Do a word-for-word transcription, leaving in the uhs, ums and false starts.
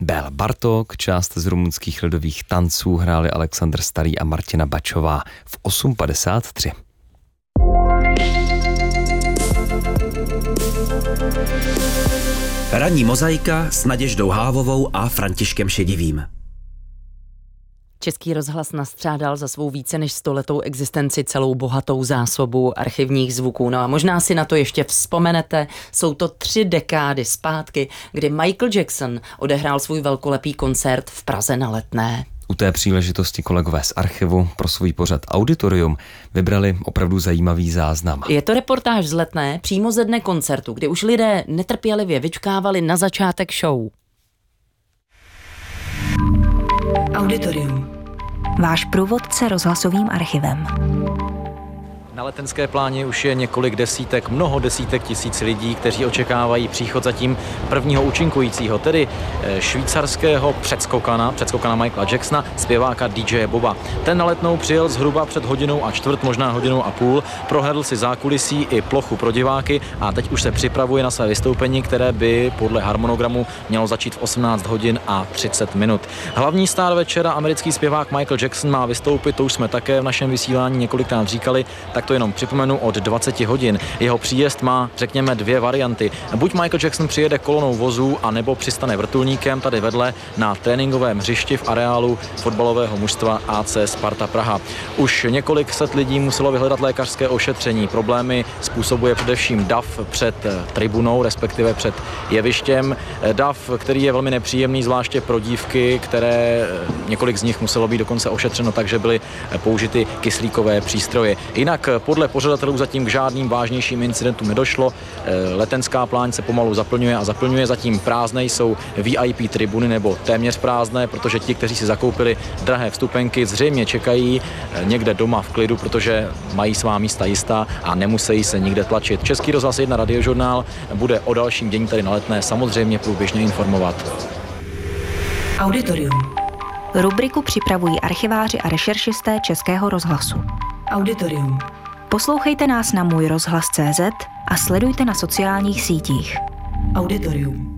Béla Bartók, část z rumunských lidových tanců hráli Alexandr Starý a Martina Bačová v osm padesát tři. Ranní mozaika s Naděždou Hávovou a Františkem Šedivým. Český rozhlas nastřádal za svou více než stoletou existenci celou bohatou zásobu archivních zvuků. No a možná si na to ještě vzpomenete, jsou to tři dekády zpátky, kdy Michael Jackson odehrál svůj velkolepý koncert v Praze na Letné. U té příležitosti kolegové z archivu pro svůj pořad Auditorium vybrali opravdu zajímavý záznam. Je to reportáž z Letné přímo ze dne koncertu, kdy už lidé netrpělivě vyčkávali na začátek show. Auditorium. Váš průvodce rozhlasovým archivem. Na Letenské pláni už je několik desítek, mnoho desítek tisíc lidí, kteří očekávají příchod zatím prvního účinkujícího, tedy švýcarského předskokana, předskokana Michaela Jacksona, zpěváka D J Boba. Ten na Letnou přijel zhruba před hodinou a čtvrt, možná hodinou a půl, prohlédl si zákulisí i plochu pro diváky a teď už se připravuje na své vystoupení, které by podle harmonogramu mělo začít v osmnáct hodin a třicet minut. Hlavní star večera, americký zpěvák Michael Jackson, má vystoupit, to už jsme také v našem vysílání několikrát říkali, tak to jenom připomenu, od dvacet hodin. Jeho příjezd má, řekněme, dvě varianty. Buď Michael Jackson přijede kolonou vozů, a nebo přistane vrtulníkem tady vedle na tréninkovém hřišti v areálu fotbalového mužstva A C Sparta Praha. Už několik set lidí muselo vyhledat lékařské ošetření. Problémy způsobuje především dav před tribunou, respektive před jevištěm. Dav, který je velmi nepříjemný, zvláště pro dívky, které několik z nich muselo být dokonce ošetřeno, takže byly použity kyslíkové přístroje. Jinak podle pořadatelů zatím k žádným vážnějším incidentům nedošlo. Letenská pláň se pomalu zaplňuje a zaplňuje. Zatím prázdné jsou V I P tribuny, nebo téměř prázdné, protože ti, kteří si zakoupili drahé vstupenky, zřejmě čekají někde doma v klidu, protože mají svá místa jistá a nemusí se nikde tlačit. Český rozhlas jedna Radiožurnál bude o dalším dění tady na Letné samozřejmě průběžně informovat. Auditorium. Rubriku připravují archiváři a rešeršisté Českého rozhlasu. Auditorium. Poslouchejte nás na můj rozhlas tečka cé zet a sledujte na sociálních sítích. Auditorium.